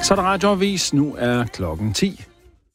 Så er der radioavis. Nu er klokken 10.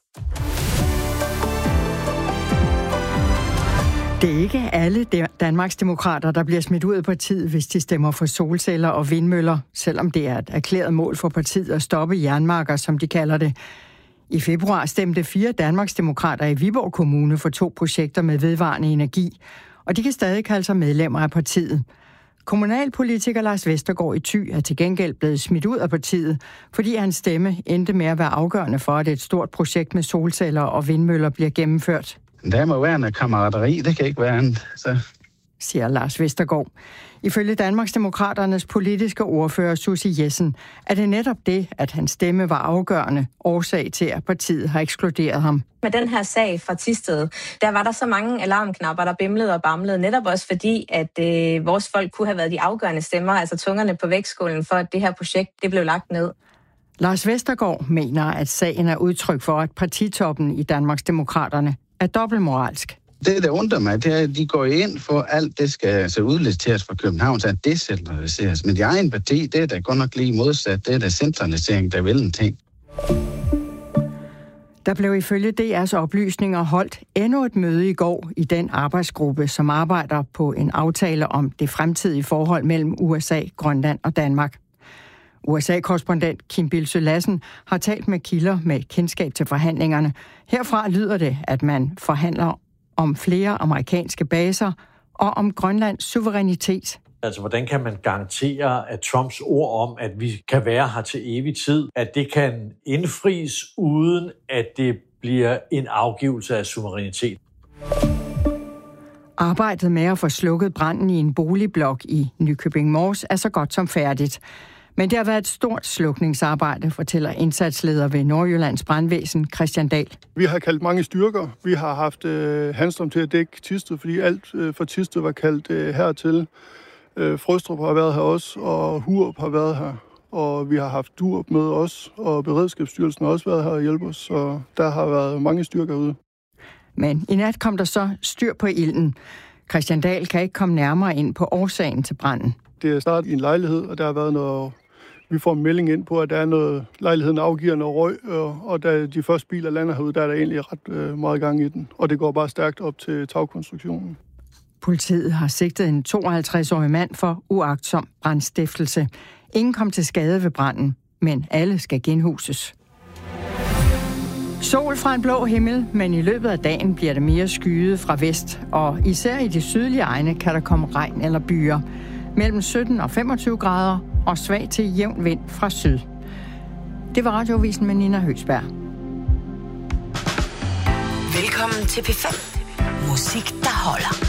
Det er ikke alle Danmarks demokrater, der bliver smidt ud af partiet, hvis de stemmer for solceller og vindmøller, selvom det er et erklæret mål for partiet at stoppe jernmarker, som de kalder det. I februar stemte 4 Danmarks demokrater i Viborg Kommune for 2 projekter med vedvarende energi, og de kan stadig kalde sig medlemmer af partiet. Kommunalpolitiker Lars Vestergaard i Thy er til gengæld blevet smidt ud af partiet, fordi hans stemme endte med at være afgørende for, at et stort projekt med solceller og vindmøller bliver gennemført. Der må være en kammerateri, det kan ikke være andet, siger Lars Vestergaard. Ifølge Danmarksdemokraternes politiske ordfører Susie Jessen er det netop det, at hans stemme var afgørende årsag til, at partiet har ekskluderet ham. Med den her sag fra Thisted, der var der så mange alarmknapper, der bimlede og bamlede, netop også fordi, at vores folk kunne have været de afgørende stemmer, altså tungerne på vægtskålen, for at det her projekt det blev lagt ned. Lars Vestergaard mener, at sagen er udtryk for, at partitoppen i Danmarksdemokraterne er dobbeltmoralsk. Det, der undrer mig, det er, at de går ind for, alt det skal altså udliciteres fra København, så decentraliseres. Men de egen parti, det er da godt nok lige modsat. Det er da centralisering, der vil en ting. Der blev ifølge DR's oplysninger holdt endnu et møde i går i den arbejdsgruppe, som arbejder på en aftale om det fremtidige forhold mellem USA, Grønland og Danmark. USA-korrespondent Kim Bildsøe Lassen har talt med kilder med kendskab til forhandlingerne. Herfra lyder det, at man forhandler om flere amerikanske baser og om Grønlands suverænitet. Altså, hvordan kan man garantere, at Trumps ord om, at vi kan være her til evig tid, at det kan indfries, uden at det bliver en afgivelse af suverænitet? Arbejdet med at få slukket branden i en boligblok i Nykøbing Mors er så godt som færdigt. Men det har været et stort slukningsarbejde, fortæller indsatsleder ved Nordjyllands brandvæsen, Christian Dahl. Vi har kaldt mange styrker. Vi har haft Hanstrom til at dække Thisted, fordi alt for Thisted var kaldt hertil. Frøstrup har været her også, og Hurup har været her. Og vi har haft Durup med os, og Beredskabsstyrelsen har også været her og hjælpe os. Så der har været mange styrker ude. Men i nat kom der så styr på ilden. Christian Dahl kan ikke komme nærmere ind på årsagen til branden. Det er snart i en lejlighed, og der har været noget. Vi får en melding ind på, at der er noget, lejligheden afgiver noget røg, og da de første biler lander herude, der er der egentlig ret meget gang i den. Og det går bare stærkt op til tagkonstruktionen. Politiet har sigtet en 52-årig mand for uagtsom brandstiftelse. Ingen kom til skade ved branden, men alle skal genhuses. Sol fra en blå himmel, men i løbet af dagen bliver det mere skyet fra vest, og især i de sydlige egne kan der komme regn eller byger. Mellem 17 og 25 grader og svag til jævn vind fra syd. Det var Radioavisen med Nina Høgsberg. Velkommen til P5. Musik, der holder.